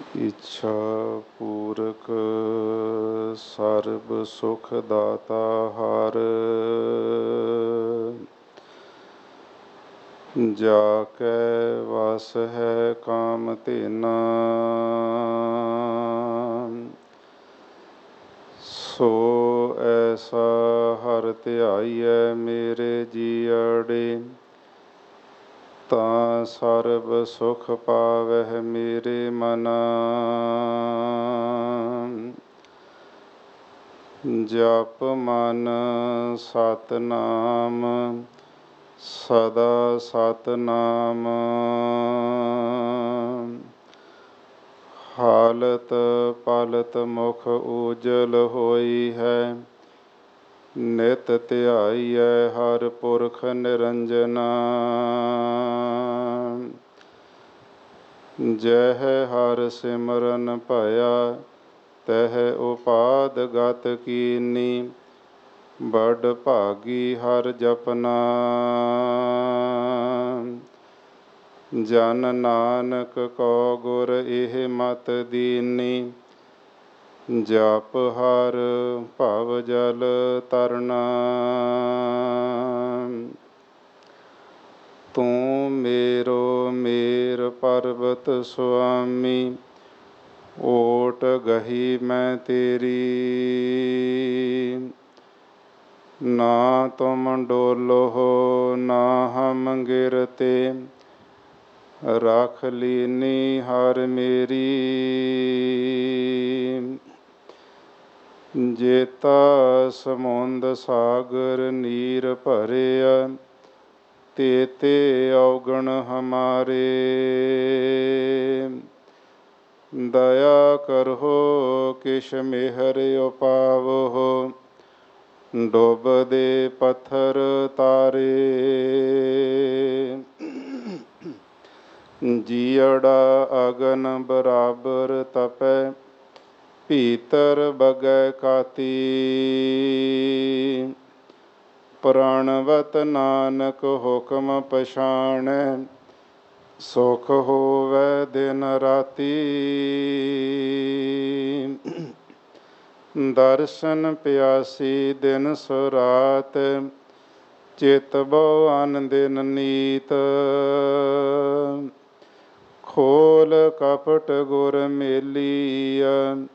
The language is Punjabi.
ਇੱਛਾ ਪੂਰਕ ਸਰਬ ਸੁਖ ਦਾਤਾ ਹਰ, ਜਾ ਕੈ ਵਸ ਹੈ ਕਾਮ ਧੇਨਾ, ਸੋ ਐਸਾ ਹਰ ਧਿਆਈਐ ਮੇਰੇ ਜੀਅੜੇ, ਤਾਂ ਸਰਬ ਸੁਖ ਪਾਵਹਿ ਮੇਰੇ ਮਨਾ। ਜਪ ਮਨ ਸਤਿਨਾਮ ਸਦਾ ਸਤਿਨਾਮ, ਹਾਲਤ ਪਲਤ ਮੁਖ ਉਜਲ ਹੋਈ ਹੈ, ਨਿਤ ਧਿਆਈਐ ਹਰ ਪੁਰਖ ਨਿਰੰਜਨਾ। ਜਹ ਹਰ ਸਿਮਰਨ ਭਇਆ ਤਹ ਉਪਾਦ ਗਤ ਕੀਨੀ, ਬੜ ਭਾਗੀ ਹਰ ਜਪਨਾ। ਜਨ ਨਾਨਕ ਕੋ ਗੁਰ ਇਹ ਮਤ ਦੀਨੀ, ਜਪ ਹਰ ਭਵ ਜਲ ਤਰਨਾ। ਤੂੰ ਮੇਰੋ ਮੇਰ ਪਰਬਤ ਸੁਆਮੀ, ਓਟ ਗਹੀ ਮੈਂ ਤੇਰੀ। ਨਾ ਤੁਮ ਡੋਲੋ ਨਾ ਹਮ ਗਿਰ ਤੇ, ਰੱਖ ਲੀਨੀ ਹਰ ਮੇਰੀ। ਜੇਤਾ ਸਮੁੰਦ ਸਾਗਰ ਨੀਰ ਭਰਿਆ, ਤੇਤੇ ਔਗਣ ਹਮਾਰੇ। ਦਇਆ ਕਰਹੁ ਕਿਛ ਮਿਹਰ ਉਪਾਵਹੁ, ਡੁਬਦੇ ਪੱਥਰ ਤਾਰੇ। ਜੀਅੜਾ ਅਗਨ ਬਰਾਬਰ ਤਪੈ, ਭੀਤਰ ਬਗੈ ਕਾਤੀ। ਪ੍ਰਣਵਤ ਨਾਨਕ ਹੁਕਮ ਪਛਾਣੈ, ਸੁਖ ਹੋਵੈ ਦਿਨ ਰਾਤੀ। ਦਰਸ਼ਨ ਪਿਆਸੀ ਦਿਨ ਸੋ ਰਾਤ, ਚਿਤ ਬਹੁ ਅਨ ਦਿਨ ਨੀਤ। ਖੋਲ ਕਪਟ ਗੁਰ ਮੇਲੀਆ,